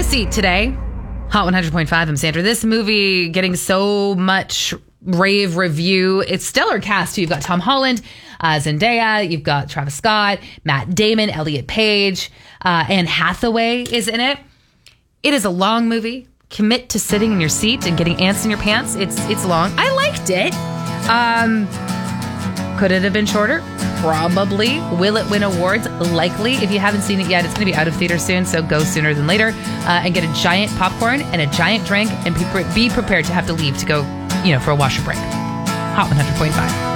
seat today. Hot 100.5, I'm Sandra. This movie getting so much rave review. It's stellar cast too. You've got Tom Holland, Zendaya, you've got Travis Scott, Matt Damon, Elliot Page, Anne Hathaway is in it. It is a long movie. Commit to sitting in your seat and getting ants in your pants. It's long. I liked it. Could it have been shorter? Probably. Will it win awards? Likely. If you haven't seen it yet, it's going to be out of theater soon, so go sooner than later. And get a giant popcorn and a giant drink and be prepared to have to leave to go, for a washer break. Hot 100.5.